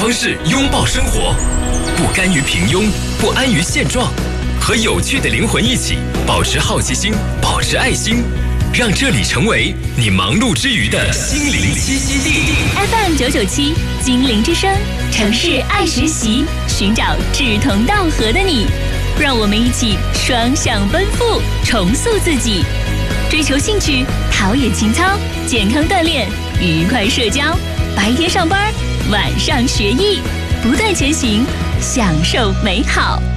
方式拥抱生活，不甘于平庸，不安于现状，和有趣的灵魂一起，保持好奇心，保持爱心，让这里成为你忙碌之余的心灵栖息地。 FM 997精灵之声，城市爱学习，寻找志同道合的你，让我们一起双向奔赴，重塑自己，追求兴趣，陶冶情操，健康锻炼，愉快社交，白天上班，晚上学艺，不断前行，享受美好。